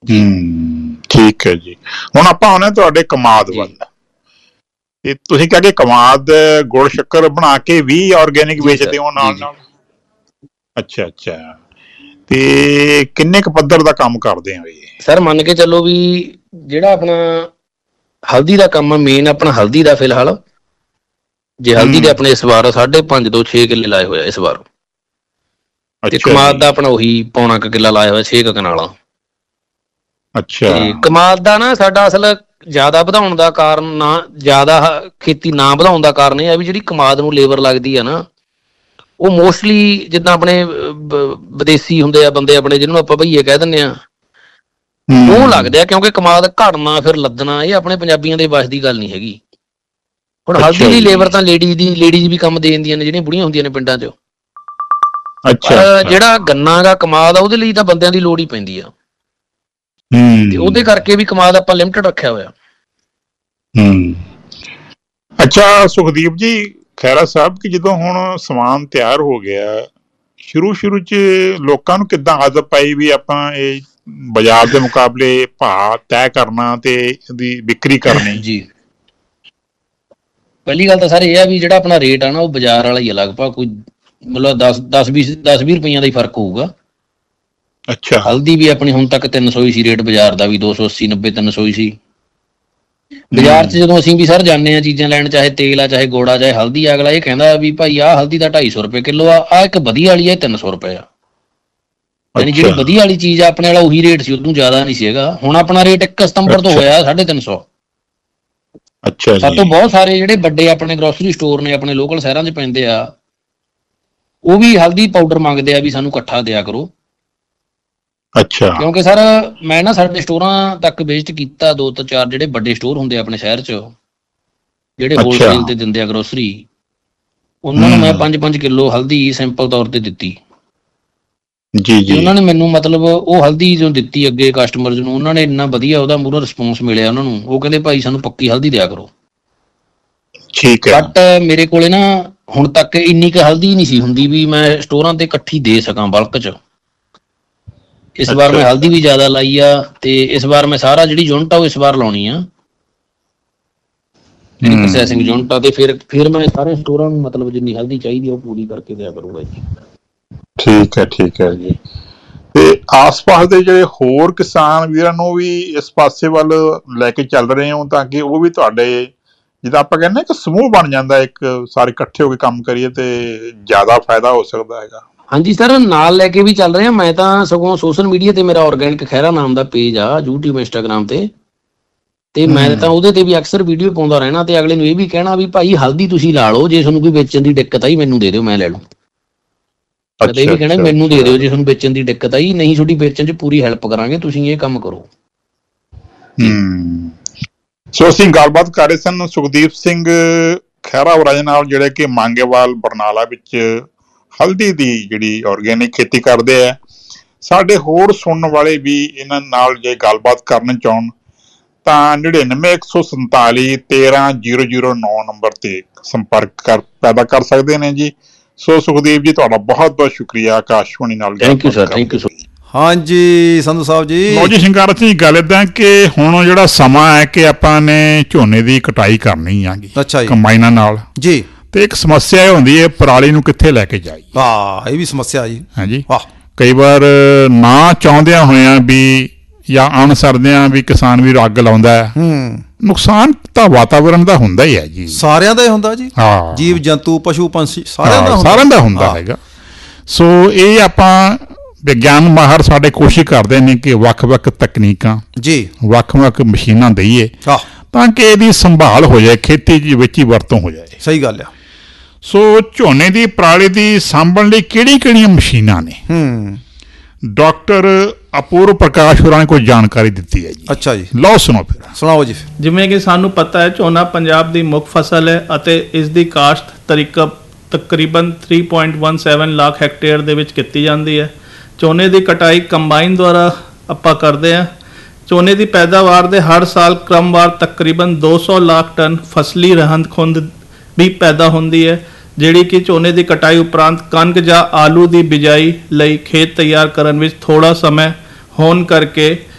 ਠੀਕ ਹੈ ਜੀ। ਹੁਣ ਆਪਾਂ ਆਉਣੇ ਤੁਹਾਡੇ ਕਮਾਦ ਵੱਲ। ਤੇ ਤੁਸੀਂ ਕਹਿ ਕੇ ਕਮਾਦ ਗੁੜ ਸ਼ੱਕਰ ਬਣਾ ਕੇ ਵੀ ਆਰਗੈਨਿਕ ਵੇਚਦੇ ਹੋ ਨਾਲ ਨਾਲ? ਅੱਛਾ ਅੱਛਾ। ਤੇ ਕਿੰਨੇ ਕੁ ਪੱਧਰ ਦਾ ਕੰਮ ਕਰਦੇ ਹੋ ਇਹ? ਸਰ ਮੰਨ ਕੇ ਚੱਲੋ ਵੀ ਜਿਹੜਾ ਆਪਣਾ ਹਲਦੀ ਦਾ ਕੰਮ ਆ ਮੇਨ, ਆਪਣਾ ਹਲਦੀ ਦਾ ਫਿਲਹਾਲ ਜੇ ਹਲਦੀ ਦੇ ਆਪਣੇ ਇਸ ਵਾਰ 5.5 ਤੋਂ 6 ਕਿੱਲੇ ਲਾਏ ਹੋਇਆ ਇਸ ਵਾਰ। ਤੇ ਕਮਾਦ ਦਾ ਆਪਣਾ ਉਹੀ ਪੌਣਾ ਕੁ ਕਿੱਲਾ ਲਾਇਆ ਹੋਇਆ 6 ਕਨਾਲਾਂ। ਅੱਛਾ। ਤੇ ਕਮਾਦ ਦਾ ਨਾ ਸਾਡਾ ਅਸਲ ਜ਼ਿਆਦਾ ਵਧਾਉਣ ਦਾ ਕਾਰਨ, ਨਾ ਜ਼ਿਆਦਾ ਖੇਤੀ ਨਾ ਵਧਾਉਣ ਦਾ ਕਾਰਨ ਇਹ ਆ ਵੀ ਜਿਹੜੀ ਕਮਾਦ ਨੂੰ ਲੇਬਰ ਲੱਗਦੀ ਆ ਨਾ, ਉਹ ਮੋਸਟਲੀ ਜਿੱਦਾਂ ਆਪਣੇ ਵਿਦੇਸ਼ੀ ਹੁੰਦੇ ਆ ਬੰਦੇ ਆਪਣੇ, ਜਿਹਨੂੰ ਆਪਾਂ ਭਈਏ ਕਹਿ ਦਿੰਦੇ ਆ, ਉਹ ਲੱਗਦੇ ਆ। ਕਿਉਂਕਿ ਕਮਾਦ ਘੜਨਾ ਫਿਰ ਲੱਦਣਾ ਇਹ ਆਪਣੇ ਪੰਜਾਬੀਆਂ ਦੇ ਵੱਸ ਦੀ ਗੱਲ ਨਹੀਂ ਹੈਗੀ। ਹੁਣ ਹਲਦੀ ਦੀ ਲੇਬਰ ਤਾਂ ਲੇਡੀਜ਼ ਵੀ ਕੰਮ ਦੇ ਦਿੰਦੀਆਂ ਨੇ, ਜਿਹੜੀਆਂ ਬੁੜੀਆਂ ਹੁੰਦੀਆਂ ਨੇ ਪਿੰਡਾਂ 'ਚ। ਪਰ ਜਿਹੜਾ ਗੰਨਾ ਗਾ ਕਮਾਦ ਆ ਉਹਦੇ ਲਈ ਤਾਂ ਬੰਦਿਆਂ ਦੀ ਲੋੜ ਹੀ ਪੈਂਦੀ ਆ। ਤੇ ਉਹਦੇ ਕਰਕੇ ਵੀ ਕਮਾਦ ਆਪਾਂ ਲਿਮਟਡ ਰੱਖਿਆ ਹੋਇਆ। ਅੱਛਾ ਸੁਖਦੀਪ ਜੀ, ਖਹਿਰਾ ਸਾਹਿਬ, ਕਿ ਜਦੋਂ ਹੁਣ ਸਮਾਨ ਤਿਆਰ ਹੋ ਗਿਆ, ਸ਼ੁਰੂ 'ਚ ਲੋਕਾਂ ਨੂੰ ਕਿੱਦਾਂ ਆਦਤ ਪਾਈ ਵੀ ਆਪਾਂ ਇਹ ਬਾਜ਼ਾਰ ਦੇ ਮੁਕਾਬਲੇ ਭਾਅ ਤੈਅ ਕਰਨਾ ਤੇ ਇਹਦੀ ਵਿਕਰੀ ਕਰਨੀ? ਜੀ, ਪਹਿਲੀ ਗੱਲ ਤਾਂ ਸਰ ਇਹ ਆ ਵੀ ਜਿਹੜਾ ਆਪਣਾ ਰੇਟ ਆ ਨਾ ਉਹ ਬਾਜ਼ਾਰ ਵਾਲਾ ਹੀ ਆ ਲਗਭਗ, ਕੋਈ ਮਤਲਬ 10-20 ਰੁਪਈਆਂ ਦਾ ਹੀ ਫਰਕ ਹੋਊਗਾ। ਅੱਛਾ। ਹਲਦੀ ਵੀ ਆਪਣੀ ਹੁਣ ਤੱਕ 300 ਹੀ ਸੀ ਰੇਟ ਬਾਜ਼ਾਰ ਦਾ ਵੀ, 280-90-300 ਹੀ ਸੀ ਬਾਜ਼ਾਰ 'ਚ। ਜਦੋਂ ਅਸੀਂ ਵੀ ਸਰ ਜਾਂਦੇ ਹਾਂ ਚੀਜ਼ਾਂ ਲੈਣ, ਚਾਹੇ ਤੇਲ ਆ, ਚਾਹੇ ਗੁੜ ਆ, ਚਾਹੇ ਹਲਦੀ ਆ, ਅਗਲਾ ਇਹ ਕਹਿੰਦਾ ਵੀ ਭਾਈ ਆਹ ਹਲਦੀ ਦਾ 250 ਰੁਪਏ ਕਿੱਲੋ ਆ, ਆਹ ਇੱਕ ਵਧੀਆ ਵਾਲੀ ਆ 300 ਰੁਪਏ ਆ। ਯਾਨੀ ਜਿਹੜੀ ਵਧੀਆ ਵਾਲੀ ਚੀਜ਼ ਆ ਆਪਣੇ ਵਾਲਾ ਉਹੀ ਰੇਟ ਸੀ, ਉਦੋਂ ਜ਼ਿਆਦਾ ਨਹੀਂ ਸੀਗਾ। ਹੁਣ ਆਪਣਾ ਰੇਟ 1 ਸਤੰਬਰ ਤੋਂ ਹੋਇਆ 350। ਅੱਛਾ। ਸਭ ਤੋਂ ਬਹੁਤ ਸਾਰੇ ਜਿਹੜੇ ਵੱਡੇ ਆਪਣੇ ਗਰੋਸਰੀ ਸਟੋਰ ਨੇ ਆਪਣੇ ਲੋਕਲ ਸ਼ਹਿਰਾਂ 'ਚ ਪੈਂਦੇ ਆ, ਉਹ ਵੀ ਹਲਦੀ ਪਾਊਡਰ ਮੰਗਦੇ ਆ ਵੀ ਸਾਨੂੰ ਇਕੱਠਾ ਦਿਆ ਕਰੋ। ਅੱਛਾ। ਕਿਉਂਕਿ ਸਰ ਮੈਂ ਨਾ ਸਾਡੇ ਸਟੋਰਾਂ ਤੱਕ ਵਿਜ਼ਿਟ ਕੀਤਾ, 2 ਤੋਂ 4 ਜਿਹੜੇ ਵੱਡੇ ਸਟੋਰ ਹੁੰਦੇ ਆਪਣੇ ਸ਼ਹਿਰ 'ਚ, ਜਿਹੜੇ ਹੋਲਸੇਲ ਤੇ ਦਿੰਦੇ ਆ ਗਰੋਸਰੀ, ਉਹਨਾਂ ਨੂੰ ਮੈਂ 5-5 ਕਿੱਲੋ ਹਲਦੀ ਸਿੰਪਲ ਤੌਰ ਤੇ ਦਿੱਤੀ। ਜੀ। ਉਹਨਾਂ ਨੇ ਮੈਨੂੰ ਮਤਲਬ ਉਹ ਹਲਦੀ ਜੋ ਦਿੱਤੀ ਅੱਗੇ ਕਸਟਮਰਜ਼ ਨੂੰ, ਉਹਨਾਂ ਨੇ ਇੰਨਾ ਵਧੀਆ ਉਹਦਾ ਮੂਹਰੇ ਰਿਸਪੌਂਸ ਮਿਲਿਆ ਉਹਨਾਂ ਨੂੰ। ਉਹ ਕਹਿੰਦੇ ਭਾਈ ਸਾਨੂੰ ਪੱਕੀ ਹਲਦੀ ਦਿਆ ਕਰੋ। ਠੀਕ ਹੈ। ਬਟ ਮੇਰੇ ਕੋਲੇ ਨਾ ਹੁਣ ਤੱਕ ਇੰਨੀ ਕੁ ਹਲਦੀ ਨਹੀਂ ਸੀ ਹੁੰਦੀ ਵੀ ਮੈਂ ਸਟੋਰਾਂ ਤੇ ਇਕੱਠੀ ਦੇ ਸਕਾਂ ਬਲਕ 'ਚ। ਇਸ ਵਾਰ ਮੈਂ ਹਲਦੀ ਵੀ ਜ਼ਿਆਦਾ ਲਾਈ ਆ, ਤੇ ਇਸ ਵਾਰ ਮੈਂ ਸਾਰਾ ਜਿਹੜੀ ਯੂਨਿਟ ਆ ਉਹ ਇਸ ਵਾਰ ਲਾਉਣੀ ਆ, ਜਿਹੜੀ ਪ੍ਰੋਸੈਸਿੰਗ ਯੂਨਿਟ ਆ। ਤੇ ਫਿਰ ਮੈਂ ਸਾਰੇ ਸਟੋਰਾਂ ਨੂੰ ਮਤਲਬ ਜਿੰਨੀ ਹਲਦੀ ਚਾਹੀਦੀ ਉਹ ਪੂਰੀ ਕਰਕੇ ਦਿਆ ਕਰੂੰਗਾ ਜੀ। ਠੀਕ ਹੈ ਜੀ। ਤੇ ਆਸ-ਪਾਸ ਦੇ ਜਿਹੜੇ ਹੋਰ ਕਿਸਾਨ ਵੀਰਾਂ ਨੂੰ ਵੀ ਇਸ ਪਾਸੇ ਵੱਲ ਲੈ ਕੇ ਚੱਲ ਰਹੇ ਹੋ, ਤਾਂ ਕਿ ਉਹ ਵੀ ਤੁਹਾਡੇ, ਜਿੱਦਾਂ ਆਪਾਂ ਕਹਿੰਦੇ ਇੱਕ ਸਮੂਹ ਬਣ ਜਾਂਦਾ, ਇੱਕ ਸਾਰੇ ਇਕੱਠੇ ਹੋ ਕੇ ਕੰਮ ਕਰੀਏ ਤੇ ਜ਼ਿਆਦਾ ਫਾਇਦਾ ਹੋ ਸਕਦਾ ਹੈਗਾ? ਹਾਂਜੀ ਸਰ, ਨਾਲ ਲੈ ਕੇ ਵੀ ਚੱਲ ਰਹੇ ਹਾਂ। ਮੈਂ ਤਾਂ ਸਗੋਂ ਸੋਸ਼ਲ ਮੀਡੀਆ ਤੇ ਮੇਰਾ ਆਰਗੈਨਿਕ ਖਹਿਰਾ ਨਾਮ ਦਾ ਪੇਜ ਆ YouTube ਇੰਸਟਾਗ੍ਰਾਮ ਤੇ ਮੈਂ ਤਾਂ ਉਹਦੇ ਤੇ ਵੀ ਅਕਸਰ ਵੀਡੀਓ ਪਾਉਂਦਾ ਰਹਿਣਾ, ਤੇ ਅਗਲੇ ਨੂੰ ਇਹ ਵੀ ਕਹਿਣਾ ਵੀ ਭਾਈ ਹਲਦੀ ਤੁਸੀਂ ਲਾ ਲਓ, ਜੇ ਤੁਹਾਨੂੰ ਕੋਈ ਵੇਚਣ ਦੀ ਦਿੱਕਤ ਆਈ ਮੈਨੂੰ ਦੇ ਦਿਓ, ਮੈਂ ਲੈ ਲੂੰ। ਇਹ ਵੀ ਕਹਿਣਾ ਮੈਨੂੰ ਦੇ ਦਿਓ ਜੇ ਤੁਹਾਨੂੰ ਵੇਚਣ ਦੀ ਦਿੱਕਤ ਆਈ, ਨਹੀਂ ਤੁਹਾਡੀ ਵੇਚਣ 'ਚ ਪੂਰੀ ਹੈਲਪ ਕਰਾਂਗੇ, ਤੁਸੀਂ ਇਹ ਕੰਮ ਕਰੋ। ਸੋ ਅਸੀਂ ਗੱਲਬਾਤ ਕਰ ਰਹੇ ਸਨ ਸੁਖਦੀਪ ਸਿੰਘ ਖਹਿਰਾ ਹੋਰਾਂ ਦੇ ਨਾਲ, ਜਿਹੜੇ ਕਿ ਮੰਗੇਵਾਲ ਬਰਨਾਲਾ ਵਿੱਚ ਹਲਦੀ ਦੀ ਜਿਹੜੀ ਆਰਗੈਨਿਕ ਖੇਤੀ ਕਰਦੇ ਆ। ਸਾਡੇ ਹੋਰ ਸੁਣਨ ਵਾਲੇ ਵੀ ਇਹਨਾਂ ਨਾਲ ਜੇ ਗੱਲਬਾਤ ਕਰਨ ਚਾਹੁਣ ਤਾਂ 9914413009 ਨੰਬਰ ਤੇ ਸੰਪਰਕ ਪੈਦਾ ਕਰ ਸਕਦੇ ਨੇ ਜੀ। ਸੋ ਸੁਖਦੀਪ ਜੀ, ਤੁਹਾਡਾ ਬਹੁਤ ਬਹੁਤ ਸ਼ੁਕਰੀਆ ਆਕਾਸ਼ਵਾਣੀ ਨਾਲ। Thank you sir. ਹਾਂਜੀ ਸੰਧੂ ਸਾਹਿਬ ਜੀ। ਲਓ ਜੀ ਸ਼ਿੰਗਾਰ ਸਿੰਘ, ਗੱਲ ਏਦਾਂ ਕਿ ਹੁਣ ਜਿਹੜਾ ਸਮਾਂ ਹੈ ਕਿ ਆਪਾਂ ਨੇ ਝੋਨੇ ਦੀ ਕਟਾਈ ਕਰਨੀ ਆਗੀ। ਅੱਛਾ ਜੀ। ਕੰਬਾਈਨਾਂ ਨਾਲ ਜੀ। ਤੇ ਇੱਕ ਸਮੱਸਿਆ ਇਹ ਹੁੰਦੀ ਹੈ ਪਰਾਲੀ ਨੂੰ ਕਿੱਥੇ ਲੈ ਕੇ ਜਾਈ। ਇਹ ਵੀ ਸਮੱਸਿਆ ਜੀ। ਹਾਂਜੀ। ਕਈ ਵਾਰ ਨਾ ਚਾਹੁੰਦਿਆਂ ਹੋਇਆਂ ਵੀ ਜਾਂ ਅਣਸਰਦਿਆਂ ਵੀ ਕਿਸਾਨ ਵੀ ਅੱਗ ਲਾਉਂਦਾ ਹੈ। ਨੁਕਸਾਨ ਤਾਂ ਵਾਤਾਵਰਨ ਦਾ ਹੁੰਦਾ ਹੀ ਹੈ ਜੀ, ਸਾਰਿਆਂ ਦਾ ਹੀ ਹੁੰਦਾ ਜੀ। ਹਾਂ, ਜੀਵ ਜੰਤੂ ਪਸ਼ੂ ਪੰਛੀ ਸਾਰਿਆਂ ਦਾ ਹੁੰਦਾ ਹੈਗਾ। ਸੋ ਇਹ ਆਪਾਂ ਵਿਗਿਆਨ ਮਾਹਰ ਸਾਡੇ ਕੋਸ਼ਿਸ਼ ਕਰਦੇ ਨੇ ਕਿ ਵੱਖ-ਵੱਖ ਤਕਨੀਕਾਂ ਜੀ, ਵੱਖ-ਵੱਖ ਮਸ਼ੀਨਾਂ ਦਈਏ ਤਾਂ ਕਿ ਇਹਦੀ ਸੰਭਾਲ ਹੋ ਜਾਏ, ਖੇਤੀ ਵਿੱਚ ਹੀ ਵਰਤੋਂ ਹੋ ਜਾਏ। ਸਹੀ ਗੱਲ ਆ। ਸੋ ਝੋਨੇ ਦੀ ਪਰਾਲੀ ਦੀ ਸਾਂਭਣ ਲਈ ਕਿਹੜੀਆਂ ਮਸ਼ੀਨਾਂ ਨੇ? ਡਾਕਟਰ ਅਪੂਰਵ ਪ੍ਰਕਾਸ਼ ਹੋਰਾਂ ਨੇ ਕੋਈ ਜਾਣਕਾਰੀ ਦਿੱਤੀ ਹੈ ਜੀ। ਅੱਛਾ ਜੀ, ਲਓ ਸੁਣਾਓ ਫਿਰ। ਸੁਣਾਓ ਜੀ। ਜਿਵੇਂ ਕਿ ਸਾਨੂੰ ਪਤਾ ਹੈ ਝੋਨਾ ਪੰਜਾਬ ਦੀ ਮੁੱਖ ਫਸਲ ਹੈ ਅਤੇ ਇਸ ਦੀ ਕਾਸ਼ਤ ਤਕਰੀਬਨ 3.17 ਲੱਖ ਹੈਕਟੇਅਰ ਦੇ ਵਿੱਚ ਕੀਤੀ ਜਾਂਦੀ ਹੈ। ਝੋਨੇ ਦੀ ਕਟਾਈ ਕੰਬਾਈਨ ਦੁਆਰਾ ਆਪਾਂ ਕਰਦੇ ਹਾਂ। ਝੋਨੇ ਦੀ ਪੈਦਾਵਾਰ ਦੇ ਹਰ ਸਾਲ ਕ੍ਰਮਵਾਰ ਤਕਰੀਬਨ 200 ਲੱਖ ਟਨ ਫਸਲੀ ਰਹਿੰਦ ਖੂੰਹਦ ਵੀ ਪੈਦਾ ਹੁੰਦੀ ਹੈ, ਜਿਹੜੀ ਕਿ ਝੋਨੇ ਦੀ ਕਟਾਈ ਉਪਰੰਤ ਕਣਕ ਜਾਂ ਆਲੂ ਦੀ ਬਿਜਾਈ ਲਈ ਖੇਤ ਤਿਆਰ ਕਰਨ ਵਿੱਚ ਥੋੜ੍ਹਾ ਸਮਾਂ ਹੋਣ ਕਰਕੇ